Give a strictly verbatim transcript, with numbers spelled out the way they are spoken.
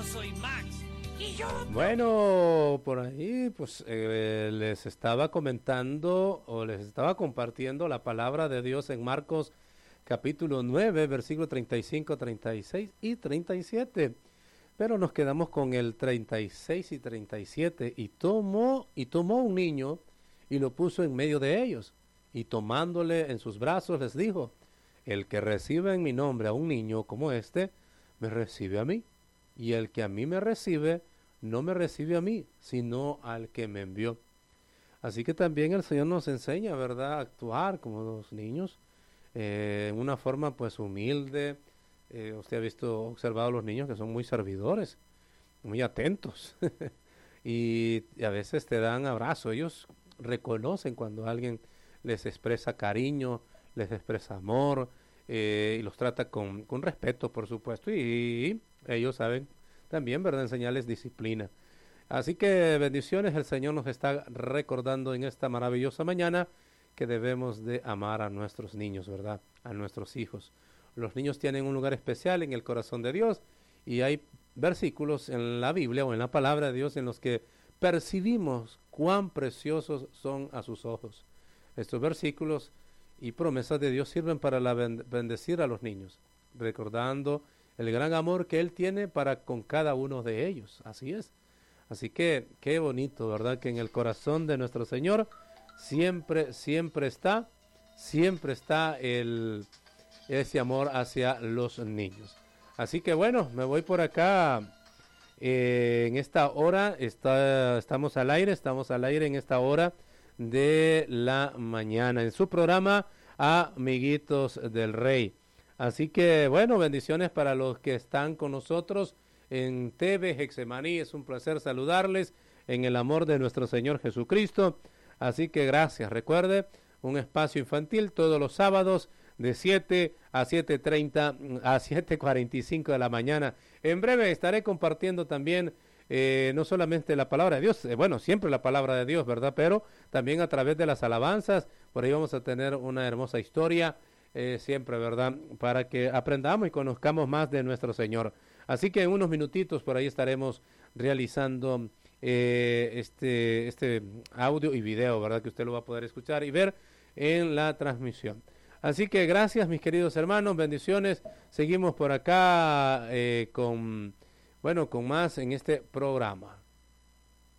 soy Max. Y yo... Bueno, por ahí pues eh, les estaba comentando o les estaba compartiendo la palabra de Dios en Marcos capítulo nueve, versículo treinta y cinco, treinta y seis y treinta y siete. Pero nos quedamos con el treinta y seis y treinta y siete. Y tomó, y tomó un niño y lo puso en medio de ellos. Y tomándole en sus brazos les dijo: el que recibe en mi nombre a un niño como este, me recibe a mí. Y el que a mí me recibe, no me recibe a mí, sino al que me envió. Así que también el Señor nos enseña, ¿verdad?, a actuar como los niños, eh, en una forma pues humilde. Eh, usted ha visto, observado a los niños que son muy servidores, muy atentos, y, y a veces te dan abrazo. Ellos reconocen cuando alguien les expresa cariño, les expresa amor, eh, y los trata con, con respeto, por supuesto, y, y ellos saben también, ¿verdad?, enseñarles disciplina. Así que bendiciones, el Señor nos está recordando en esta maravillosa mañana que debemos de amar a nuestros niños, ¿verdad?, a nuestros hijos. Los niños tienen un lugar especial en el corazón de Dios, y hay versículos en la Biblia o en la palabra de Dios en los que percibimos cuán preciosos son a sus ojos. Estos versículos y promesas de Dios sirven para la bendecir a los niños, recordando el gran amor que Él tiene para con cada uno de ellos. Así es. Así que qué bonito, ¿verdad?, que en el corazón de nuestro Señor siempre, siempre está, siempre está el, ese amor hacia los niños. Así que bueno, me voy por acá. Eh, en esta hora está, estamos al aire, estamos al aire en esta hora de la mañana, en su programa Amiguitos del Rey. Así que bueno, bendiciones para los que están con nosotros en T V Hexemaní. Es un placer saludarles en el amor de nuestro Señor Jesucristo. Así que gracias. Recuerde, un espacio infantil todos los sábados de siete a siete treinta a siete cuarenta y cinco de la mañana. En breve estaré compartiendo también eh, no solamente la palabra de Dios, eh, bueno, siempre la palabra de Dios, ¿verdad?, pero también a través de las alabanzas. Por ahí vamos a tener una hermosa historia, eh, siempre, ¿verdad?, para que aprendamos y conozcamos más de nuestro Señor. Así que en unos minutitos por ahí estaremos realizando eh, este, este audio y video, ¿verdad?, que usted lo va a poder escuchar y ver en la transmisión. Así que gracias, mis queridos hermanos, bendiciones. Seguimos por acá eh, con, bueno, con más en este programa.